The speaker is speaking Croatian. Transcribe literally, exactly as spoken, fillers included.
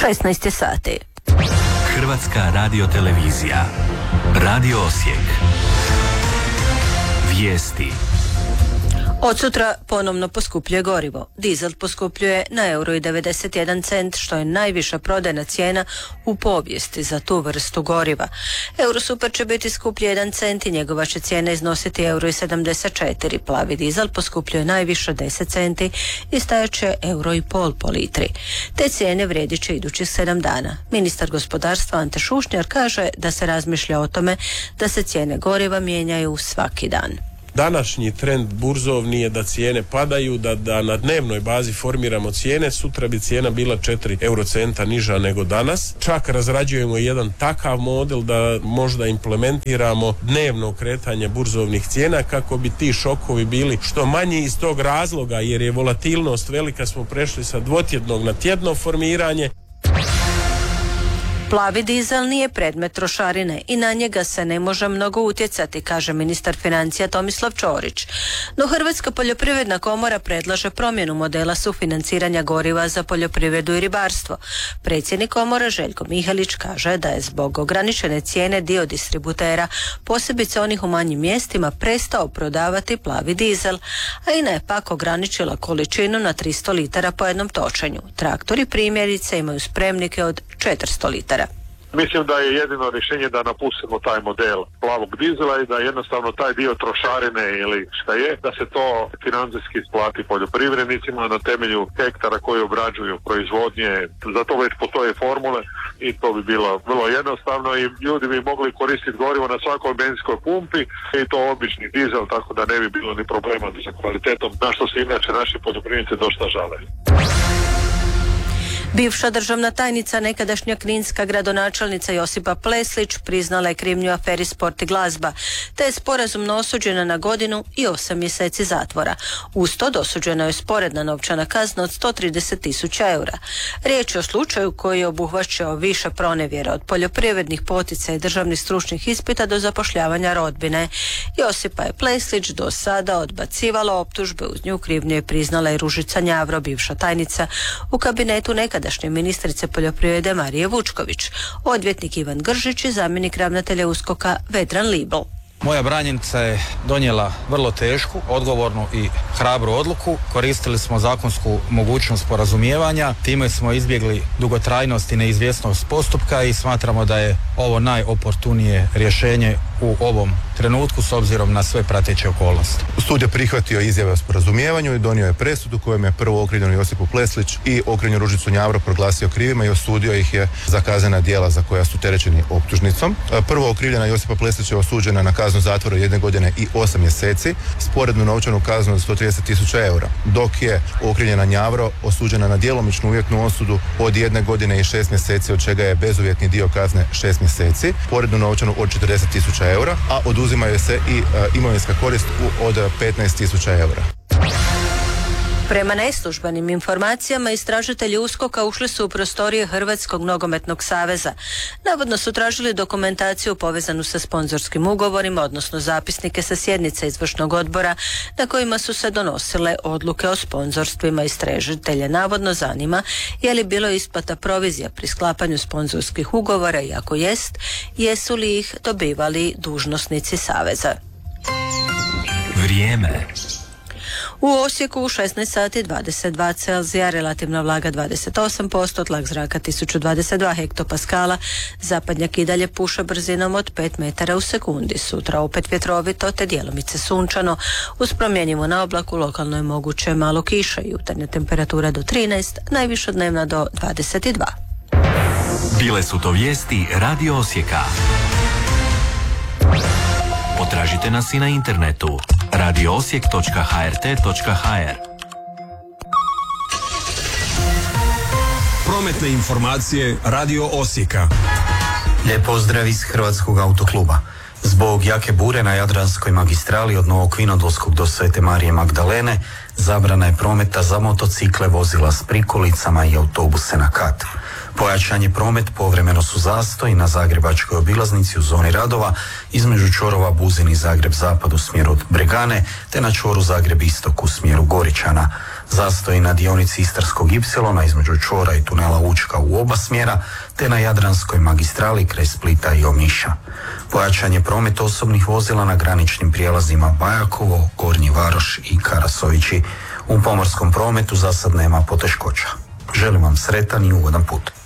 šesnaest sati. Hrvatska radiotelevizija. Radio Osijek. Vijesti. Od sutra ponovno poskupljuje gorivo. Dizel poskupljuje na euro i devedeset jedan cent, što je najviša prodajna cijena u povijesti za tu vrstu goriva. Eurosuper će biti skuplji jedan cent i njegova će cijena iznositi euro i sedamdeset četiri. Plavi dizel poskupljuje najviše deset centi i stajat će euro i pol po litri. Te cijene vrijedit će idućih sedam dana. Ministar gospodarstva Ante Šušnjar kaže da se razmišlja o tome da se cijene goriva mijenjaju svaki dan. Današnji trend burzovni je da cijene padaju, da, da na dnevnoj bazi formiramo cijene. Sutra bi cijena bila četiri eurocenta niža nego danas. Čak razrađujemo jedan takav model da možda implementiramo dnevno kretanje burzovnih cijena kako bi ti šokovi bili što manji iz tog razloga, jer je volatilnost velika, smo prešli sa dvotjednog na tjedno formiranje. Plavi dizel nije predmet trošarine i na njega se ne može mnogo utjecati, kaže ministar financija Tomislav Ćorić. No Hrvatska poljoprivredna komora predlaže promjenu modela sufinanciranja goriva za poljoprivredu i ribarstvo. Predsjednik komore Željko Mihalić kaže da je zbog ograničene cijene dio distributera, posebice onih u manjim mjestima, prestao prodavati plavi dizel, a INA je pak ograničila količinu na tristo litara po jednom točenju. Traktori primjerice imaju spremnike od četiristo litara. Mislim da je jedino rješenje da napustimo taj model plavog dizela i da jednostavno taj dio trošarine ili šta je, da se to financijski isplati poljoprivrednicima na temelju hektara koji obrađuju proizvodnje. Za to već postoje formule i to bi bilo vrlo jednostavno i ljudi bi mogli koristiti gorivo na svakoj benzinskoj pumpi i to obični dizel, tako da ne bi bilo ni problema sa kvalitetom, na što se inače naši poljoprivrednici dosta žale. Bivša državna tajnica, nekadašnja kninska gradonačelnica Josipa Pleslić priznala je krivnju u aferi Sport i glazba, te je sporazumno osuđena na godinu i osam mjeseci zatvora. Uz to dosuđena je sporedna novčana kazna od sto trideset tisuća eura. Riječ je o slučaju koji je obuhvaćao više pronevjera, od poljoprivrednih poticaja i državnih stručnih ispita do zapošljavanja rodbine. Josipa je Pleslić do sada odbacivala optužbe, uz nju krivnju je priznala i Ružica Njavro, bivša tajnica u kabinetu nekada Nekadašnje ministrice poljoprivrede Marije Vučković, odvjetnik Ivan Gržić i zamjenik ravnatelja USKOK-a Vedran Libl. Moja branjenica je donijela vrlo tešku, odgovornu i hrabru odluku. Koristili smo zakonsku mogućnost sporazumijevanja, time smo izbjegli dugotrajnost i neizvjesnost postupka i smatramo da je ovo najoportunije rješenje u ovom trenutku s obzirom na sve prateće okolnosti. Sud je prihvatio izjave o sporazumijevanju i donio je presudu kojom je prvo okrivljenu Josipu Pleslić i okrivljenu Ružicu Njavro proglasio krivima i osudio ih je za kaznena djela za koja su terećeni optužnicom. Prvo okrivljena Josipa Pleslić je osuđena na kaznu zatvora jedne godine i osam mjeseci, sporednu novčanu kaznu od sto trideset tisuća eura, dok je okrivljena Njavro osuđena na djelomičnu uvjetnu osudu od jedne godine i šest mjeseci, od čega je bezuvjetni dio kazne šest mjeseci, sporednu novčanu od četrdeset tisuća eura, a oduzimaju se i e, imovinska korist u, od petnaest tisuća eura. Prema neslužbenim informacijama, istražitelji USKOK-a ušli su u prostorije Hrvatskog nogometnog saveza. Navodno su tražili dokumentaciju povezanu sa sponzorskim ugovorima, odnosno zapisnike sa sjednice izvršnog odbora na kojima su se donosile odluke o sponzorstvima. Istražitelje navodno zanima je li bilo isplata provizija pri sklapanju sponzorskih ugovora i ako jest, jesu li ih dobivali dužnosnici saveza. Vrijeme. U Osijeku u šesnaest sati dvadeset dva Celzija, relativna vlaga dvadeset osam posto, tlak zraka tisuću dvadeset dva hektopaskala, zapadnjak i dalje puše brzinom od pet metara u sekundi. Sutra opet vjetrovito te djelomice sunčano, uz promjenjivo na oblaku lokalno je moguće malo kiše, jutarnja temperatura do trinaest, najviša dnevna do dvadeset dva. Bile su to vijesti Radio Osijeka. Potražite nas i na internetu radio osijek točka h r t točka h r. Prometne informacije Radio Osijeka. Lijep pozdrav iz Hrvatskog autokluba. Zbog jake bure na Jadranskoj magistrali od Novog Vinodolskog do Svete Marije Magdalene zabrana je prometa za motocikle, vozila s prikolicama i autobuse na kat. Pojačan je promet, povremeno su zastoji na zagrebačkoj obilaznici u zoni radova između čvorova Buzin i Zagreb zapad u smjeru Bregane te na čvoru Zagreb istok u smjeru Goričana. Zastoji na dionici Istarskog ipsilona između čvora i tunela Učka u oba smjera te na Jadranskoj magistrali kraj Splita i Omiša. Pojačan je promet osobnih vozila na graničnim prijelazima Bajakovo, Gornji Varoš i Karasovići. U pomorskom prometu za sad nema poteškoća. Želim vam sretan i ugodan put.